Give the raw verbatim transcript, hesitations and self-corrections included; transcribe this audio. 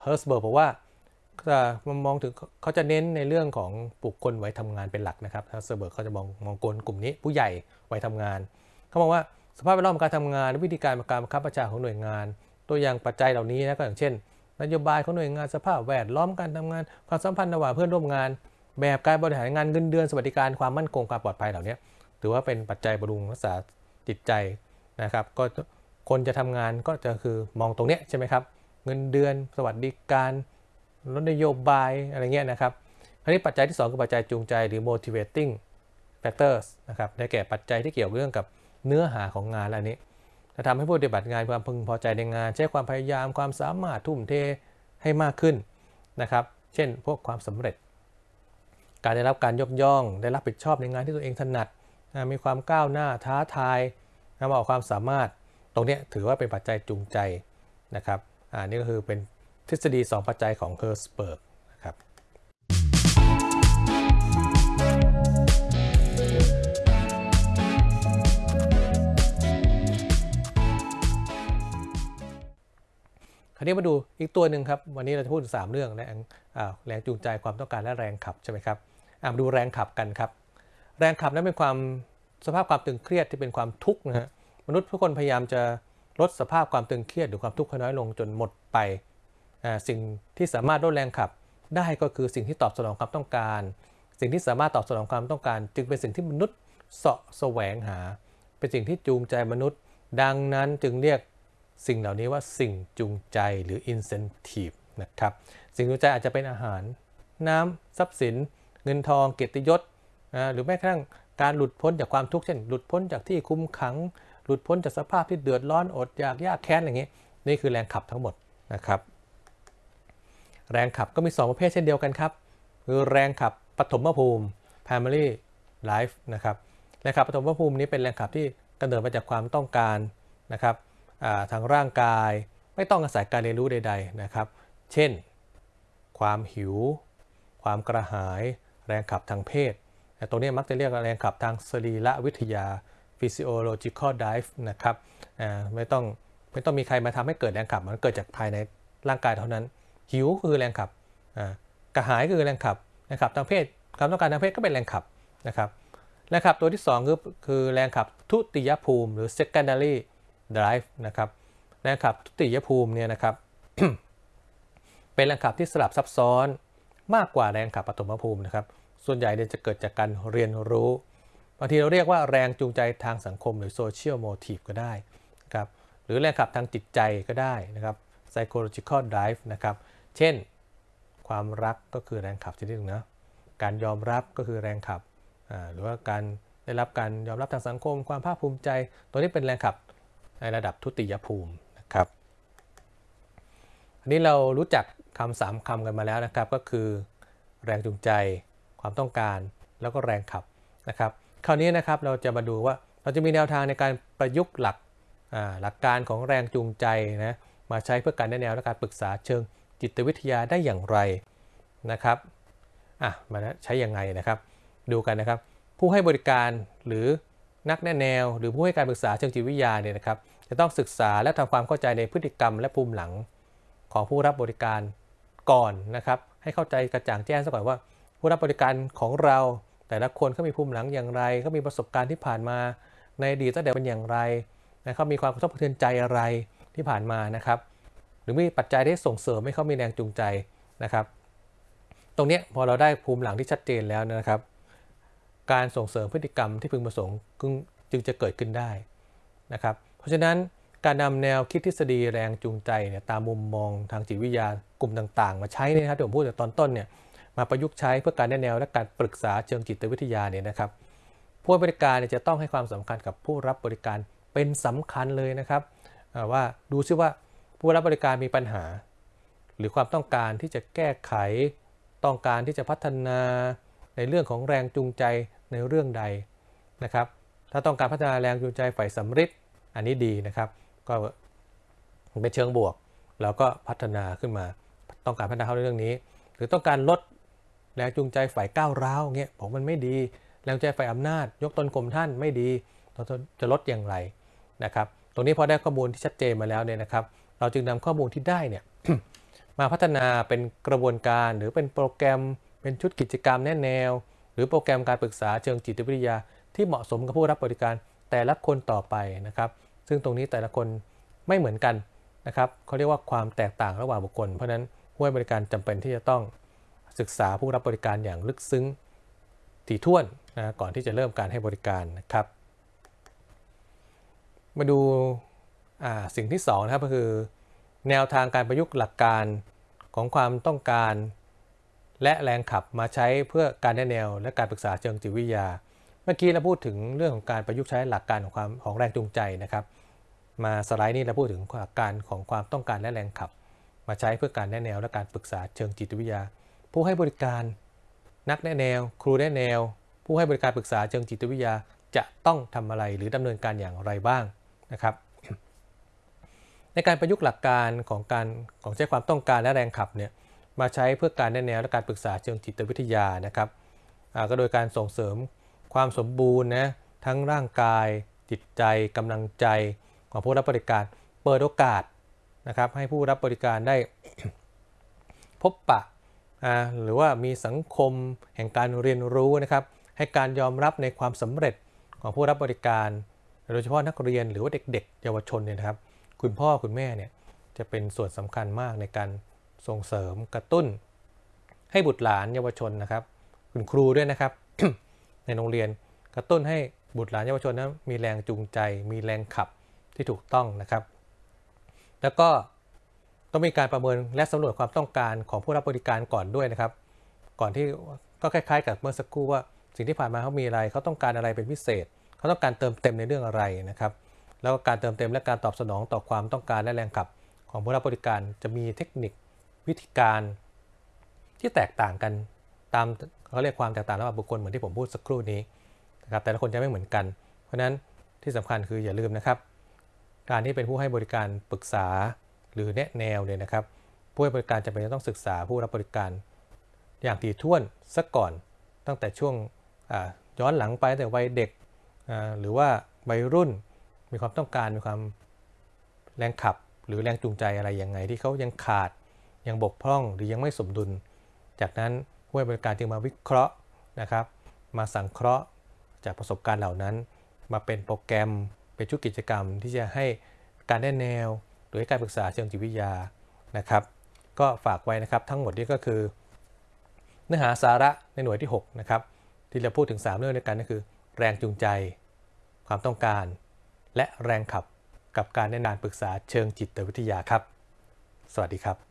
เฮิร์สเบิร์กบอกว่าจะมองถึงเขาจะเน้นในเรื่องของบุคคลวัยทำงานเป็นหลักนะครับเฮิร์สเบิร์กเขาจะมองมองคนกลุ่มนี้ผู้ใหญ่วัยทำงานเขาบอกว่าสภาพแวดล้อมการทำงานวิธีการการบังคับบัญชาของหน่วยงานตัวอย่างปัจจัยเหล่านี้นะก็อย่างเช่นนโยบายของหน่วยงานสภาพแวดล้อมการทำงานความสัมพันธ์ระหว่างเพื่อนร่วมงานแบบการบริหารงานเงินเดือนสวัสดิการความมั่นคงความปลอดภัยเหล่านี้ถือว่าเป็นปัจจัยบำรุงรักษาจิตใจนะครับก็คนจะทำงานก็จะคือมองตรงนี้ใช่ไหมครับเงินเดือนสวัสดิการลดนโยบายอะไรเงี้ยนะครับอันนี้ปัจจัยที่สองคือปัจจัยจูงใจหรือ motivating factors นะครับได้แก่ปัจจัยที่เกี่ยวเรื่องกับเนื้อหาของงานและอันนี้จะทำให้ผู้ปฏิบัติงานความพึงพอใจในงานใช้ความพยายามความสามารถทุ่มเทให้มากขึ้นนะครับเช่นพวกความสำเร็จการได้รับการยกย่องได้รับผิดชอบในงานที่ตัวเองถนัดมีความก้าวหน้าท้าทายนำออกความสามารถตรงนี้ถือว่าเป็นปัจจัยจูงใจนะครับอ่านี่ก็คือเป็นทฤษฎีสองปัจจัยของเฮิร์สเบิร์กนะครับคราวนี้มาดูอีกตัวหนึ่งครับวันนี้เราจะพูดถึงสามเรื่องแรงแรงจูงใจความต้องการและแรงขับใช่ไหมครับมาดูแรงขับกันครับแรงขับนั้นเป็นความสภาพความตึงเครียดที่เป็นความทุกข์นะฮะมนุษย์ทุกคนพยายามจะลดสภาพความตึงเครียดหรือความทุกข์ให้น้อยลงจนหมดไปสิ่งที่สามารถลดแรงขับได้ก็คือสิ่งที่ตอบสนองความต้องการสิ่งที่สามารถตอบสนองความต้องการจึงเป็นสิ่งที่มนุษย์เสาะแสวงหาเป็นสิ่งที่จูงใจมนุษย์ดังนั้นจึงเรียกสิ่งเหล่านี้ว่าสิ่งจูงใจหรือ incentive นะครับสิ่งจูงใจอาจจะเป็นอาหารน้ำทรัพย์สินเงินทองเกียรติยศนะหรือแม้กระทั่งการหลุดพ้นจากความทุกข์เช่นหลุดพ้นจากที่คุมขังหลุดพ้นจากสภาพที่เดือดร้อนอดอยากยากแค้นอย่างนี้นี่คือแรงขับทั้งหมดนะครับแรงขับก็มีสองประเภทเช่นเดียวกันครับคือแรงขับปฐมภูมิ primary life นะครับแรงขับปฐมภูมินี้เป็นแรงขับที่กำเนิดมาจากความต้องการนะครับทางร่างกายไม่ต้องอาศัยการเรียนรู้ใดๆนะครับเช่นความหิวความกระหายแรงขับทางเพศแต่ตรงนี้มักจะเรียกแรงขับทางสรีรวิทยา physiological drive นะครับไม่ต้องไม่ต้องมีใครมาทำให้เกิดแรงขับมันเกิดจากภายในร่างกายเท่านั้นหิวคือแรงขับกระหายคือแรงขับแรงขับทางเพศความต้องการทางเพศก็เป็นแรงขับนะครับแรงขับตัวที่สองคือคือแรงขับทุติยภูมิหรือ secondary drive นะครับแรงขับทุติยภูมิเนี่ยนะครับ เป็นแรงขับที่สลับซับซ้อนมากกว่าแรงขับปฐมภูมินะครับส่วนใหญ่เนี่ยจะเกิดจากการเรียนรู้บางทีเราเรียกว่าแรงจูงใจทางสังคมหรือ social motive ก็ได้นะครับหรือแรงขับทางจิตใจก็ได้นะครับ psychological drive นะครับเช่นความรักก็คือแรงขับชนิดหนึ่งนะการยอมรับก็คือแรงขับหรือว่าการได้รับการยอมรับทางสังคมความภาคภูมิใจตัวนี้เป็นแรงขับในระดับทุติยภูมินะครับอันนี้เรารู้จักคำสามคำกันมาแล้วนะครับก็คือแรงจูงใจความต้องการแล้วก็แรงขับนะครับคราวนี้นะครับเราจะมาดูว่าเราจะมีแนวทางในการประยุกต์หลักหลักการของแรงจูงใจนะมาใช้เพื่อการแนะแนวและการปรึกษาเชิงจิตวิทยาได้อย่างไรนะครับอ่ะมาใช้ยังไงนะครับดูกันนะครับผู้ให้บริการหรือนักแนะแนวหรือผู้ให้การปรึกษาเชิงจิตวิทยาเนี่ยนะครับจะต้องศึกษาและทำความเข้าใจในพฤติกรรมและภูมิหลังของผู้รับบริการก่อนนะครับให้เข้าใจกระจ่างแจ้งซะก่อนว่าผู้รับบริการของเราแต่ละคนเขามีภูมิหลังอย่างไรเขามีประสบการณ์ที่ผ่านมาในอดีตตั้งแต่เป็นอย่างไรนะครับมีความกระทบกระเทือนใจอะไรที่ผ่านมานะครับหรือมีปัจจัยที่ส่งเสริมให้เขามีแรงจูงใจนะครับตรงนี้พอเราได้ภูมิหลังที่ชัดเจนแล้วนะครับการส่งเสริมพฤติกรรมที่พึงประสงค์จึงจะเกิดขึ้นได้นะครับเพราะฉะนั้นการนำแนวคิดทฤษฎีแรงจูงใจเนี่ยตามมุมมองทางจิตวิทยากลุ่มต่างๆมาใช้นะครับที่ผมพูดในตอนต้นเนี่ยมาประยุกต์ใช้เพื่อการแนะแนวและการปรึกษาเชิงจิตวิทยาเนี่ยนะครับผู้บริการเนี่ยจะต้องให้ความสำคัญกับผู้รับบริการเป็นสำคัญเลยนะครับว่าดูซิว่าผู้รับบริการมีปัญหาหรือความต้องการที่จะแก้ไขต้องการที่จะพัฒนาในเรื่องของแรงจูงใจในเรื่องใดนะครับถ้าต้องการพัฒนาแรงจูงใจฝ่ายสำฤทธิ์อันนี้ดีนะครับก็เป็นเชิงบวกแล้วก็พัฒนาขึ้นมาต้องการพัฒนาเข้าในเรื่องนี้หรือต้องการลดแรงจูงใจฝ่ายก้าวร้าวเงี้ยผมมันไม่ดีแรงจูงใจฝ่ายอำนาจยกตนข่มท่านไม่ดีเราจะลดอย่างไรนะครับตรงนี้พอได้ข้อมูลที่ชัดเจนมาแล้วเนี่ยนะครับเราจึงนำข้อมูลที่ได้เนี่ย มมาพัฒนาเป็นกระบวนการหรือเป็นโปรแกรมเป็นชุดกิจกรรมแนะแนวหรือโปรแกรมการปรึกษาเชิงจิตวิทยาที่เหมาะสมกับผู้รับบริการแต่ละคนต่อไปนะครับซึ่งตรงนี้แต่ละคนไม่เหมือนกันนะครับเขาเรียกว่าความแตกต่างระหว่างบุคคลเพราะฉะนั้นผู้ให้บริการจำเป็นที่จะต้องศึกษาผู้รับบริการอย่างลึกซึ้งถี่ถ้วนนะก่อนที่จะเริ่มการให้บริการนะครับมาดูสิ่งที่สองนะครับก็คือแนวทางการประยุกต์หลักการของความต้องการและแรงขับมาใช้เพื่อการแนะแนวและการปรึกษาเชิงจิตวิทยาเมื่อกี้เราพูดถึงเรื่องของการประยุกต์ใช้หลักการของความของแรงจูงใจนะครับมาสไลด์นี้เราพูดถึงหลักการของความต้องการและแรงขับมาใช้เพื่อการแนะแนวและการปรึกษาเชิงจิตวิทยาผู้ให้บริการนักแนะแนวครูแนะแนวผู้ให้บริการปรึกษาเชิงจิตวิทยาจะต้องทำอะไรหรือดำเนินการอย่างไรบ้างนะครับในการประยุกต์หลักการของการของใช้ความต้องการและแรงขับเนี่ยมาใช้เพื่อการแนะแนวและการปรึกษาเชิงจิตวิทยานะครับก็โดยการส่งเสริมความสมบูรณ์นะทั้งร่างกายจิตใจกำลังใจของผู้รับบริการเปิดโอกาสนะครับให้ผู้รับบริการได้ พบปะหรือว่ามีสังคมแห่งการเรียนรู้นะครับให้การยอมรับในความสำเร็จของผู้รับบริการโดยเฉพาะนักเรียนหรือว่าเด็กๆเยาวชนเนี่ยนะครับคุณพ่อคุณแม่เนี่ยจะเป็นส่วนสำคัญมากในการส่งเสริมกระตุ้นให้บุตรหลานเยาวชนนะครับคุณครูด้วยนะครับ ในโรงเรียนกระตุ้นให้บุตรหลานเยาวชนนั้นมีแรงจูงใจมีแรงขับที่ถูกต้องนะครับแล้วก็ต้องมีการประเมินและสำรวจความต้องการของผู้รับบริการก่อนด้วยนะครับก่อนที่ก็คล้ายๆกับเมื่อสักครู่ว่าสิ่งที่ผ่านมาเขามีอะไรเขาต้องการอะไรเป็นพิเศษเขาต้องการเติมเต็มในเรื่องอะไรนะครับแล้วก็การเติมเต็มและการตอบสนองต่อความต้องการและแรงขับของผู้รับบริการจะมีเทคนิควิธีการที่แตกต่างกันตามเขาเรียกความแตกต่างระหว่างบุคคลเหมือนที่ผมพูดสักครู่นี้นะครับแต่ละคนจะไม่เหมือนกันเพราะฉะนั้นที่สำคัญคืออย่าลืมนะครับการที่เป็นผู้ให้บริการปรึกษาหรือแนะแนวเนี่ยนะครับผู้ให้บริการจะเป็นต้องศึกษาผู้รับบริการอย่างถี่ถ้วนซะก่อนตั้งแต่ช่วงย้อนหลังไปตั้งแต่วัยเด็กหรือว่าวัยรุ่นมีความต้องการมีความแรงขับหรือแรงจูงใจอะไรยังไงที่เขายังขาดยังบกพร่องหรือยังไม่สมดุลจากนั้นผู้ให้บริการจึงมาวิเคราะห์นะครับมาสังเคราะห์จากประสบการณ์เหล่านั้นมาเป็นโปรแกรมเป็นชุดกิจกรรมที่จะให้การแนะแนวหรือการปรึกษาเชิงจิตวิทยานะครับก็ฝากไว้นะครับทั้งหมดนี้ก็คือเนื้อหาสาระในหน่วยที่หกนะครับที่เราพูดถึงสามเรื่องด้วยกันก็คือแรงจูงใจความต้องการและแรงขับกับการแนะนำปรึกษาเชิงจิตวิทยาครับสวัสดีครับ